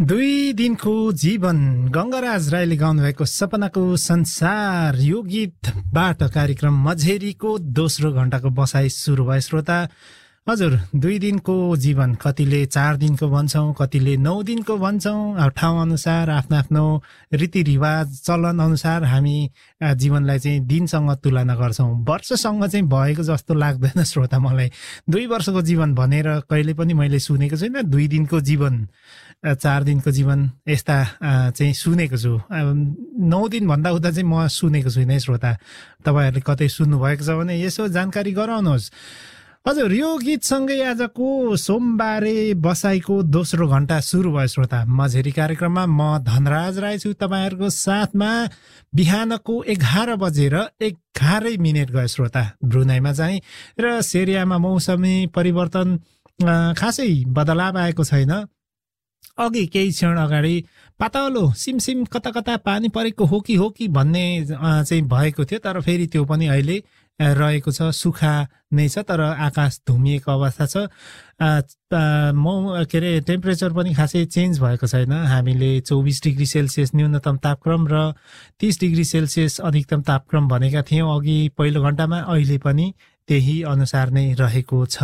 दुई दिनको जीवन गंगाराज राईले गाउनुभएको सपनाको संसार यो गीतबाट कार्यक्रम मझेरीको दोस्रो घण्टाको बसाई सुरु भयो। श्रोता हजुर, दुई दिनको जीवन कतिले 4 दिनको भन्छौं, कतिले 9 दिनको भन्छौं। ठाउँ अनुसार आफ्नो आफ्नो रीतिरिवाज चलन अनुसार हामी जीवनलाई चाहिँ दिनसँग तुलना गर्छौं। वर्षसँग चाहिँ भएको जस्तो लाग्दैन श्रोता मलाई। 2 वर्षको जीवन भनेर कहिले पनि मैले सुनेको छैन। 2 दिनको जीवन, 4 दिनको जीवन यस्ता चाहिँ सुनेको छु। 9 दिन भन्दा उता चाहिँ म सुनेको छुइनँ श्रोता। तपाईहरुले कतै सुन्नु भएको छ भने यसो जानकारी गराउनुहोस्। हजुर, यो गीतसँगै आजको सोमबारे बसाईको दोस्रो घण्टा सुरु भयो। श्रोता मझेरी कार्यक्रममा म धनराज राई छु तपाईहरुको साथमा। बिहानको 11 बजेर 11 मिनेट गयो श्रोता ब्रुनाईमा चाहिँ। र सेरियामा मौसमी परिवर्तन खासै बदलाव आएको छैन। अघि केही क्षण अगाडि पातलो सिमसिम कता कता पानी परेको हो कि भन्ने चाहिँ भएको थियो, तर फेरि त्यो पनि अहिले रहेको छ। सुखा नै छ, तर आकाश धुमिएको अवस्था छ। टेम्परेचर पनि खासै चेन्ज भएको छैन। हामीले 24 डिग्री सेल्सियस न्यूनतम तापक्रम र 30 डिग्री सेल्सियस अधिकतम तापक्रम भनेका थियौं अघि पहिलो घण्टामा। अहिले पनि त्यही अनुसार नै रहेको छ।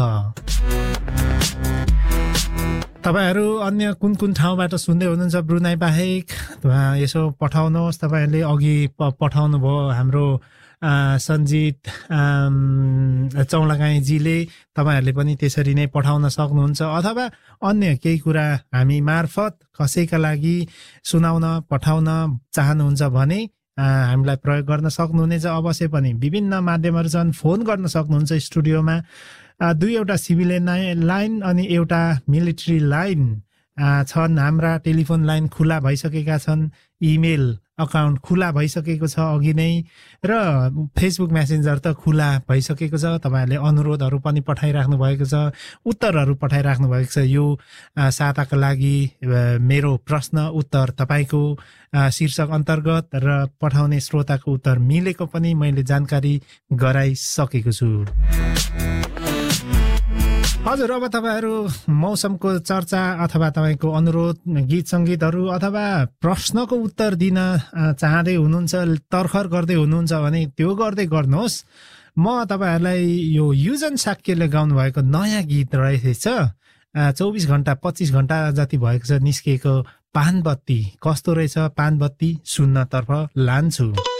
तपाईहरु अन्य कुन कुन ठाउँबाट सुन्दै हुनुहुन्छ ब्रुनाई बाहेक यसो पठाउनुहोस्। तपाईहरुले अघि पठाउनु भयो हाम्रो सञ्जित चौलागाईजीले। तपाईहरुले पनि त्यसरी नै पठाउन सक्नुहुन्छ, अथवा अन्य केही कुरा हामी मार्फत कसैका लागि सुनाउन पठाउन चाहनुहुन्छ भने हामीलाई प्रयोग गर्न सक्नुहुनेछ। अवश्य पनि विभिन्न माध्यमहरु छन्। फोन गर्न सक्नुहुन्छ स्टुडियोमा। 2वटा सिभिलियन लाइन अनि एउटा मिलिट्री लाइन छन्। हाम्रा टेलिफोन लाइन खुला भइसकेका छन्। इमेल अकाउन्ट खुला भइसकेको छ अघि नै, र फेसबुक मेसेन्जर त खुला भइसकेको छ। तपाईहरुले अनुरोधहरु पनि पठाइराख्नु भएको छ, उत्तरहरु पठाइराख्नु भएको छ। यो साताका लागि मेरो प्रश्न उत्तर तपाईको शीर्षक अन्तर्गत र पठाउने श्रोताको उत्तर मिलेको पनि मैले जानकारी गराइसकेको छु। हजुर, अब तपाईहरु मौसमको चर्चा अथवा तपाईको अनुरोध गीत संगीतहरु अथवा प्रश्नको उत्तर दिन चाहँदै हुनुहुन्छ, तर्खर गर्दै हुनुहुन्छ भने त्यो गर्दै गर्नुहोस्। म तपाईहरुलाई यो युजन साक्यले गाउनु भएको नयाँ गीत रहेछ 24 घण्टा 25 घण्टा जति भएको छ निस्केको पानबत्ती कस्तो रहेछ पानबत्ती सुन्नतर्फ लान्छु।